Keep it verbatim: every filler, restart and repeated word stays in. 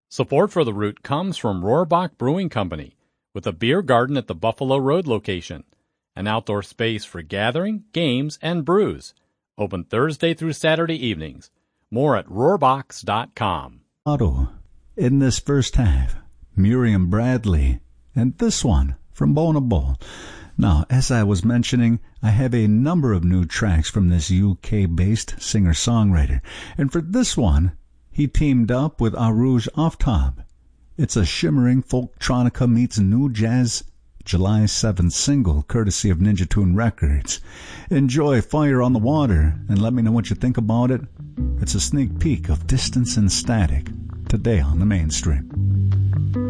Support for the route comes from Rohrbach Brewing Company, with a beer garden at the Buffalo Road location, an outdoor space for gathering, games, and brews. Open Thursday through Saturday evenings. More at rohrbachs dot com. Auto. In this first half, Miriam Bradley, and this one from Bonable. Now, as I was mentioning, I have a number of new tracks from this U K-based singer-songwriter, and for this one, he teamed up with Arooj Aftab. It's a shimmering folktronica meets new jazz July seventh single, courtesy of Ninja Tune Records. Enjoy Fire on the Water, and let me know what you think about it. It's a sneak peek of Distance and Static, today on the Mainstream.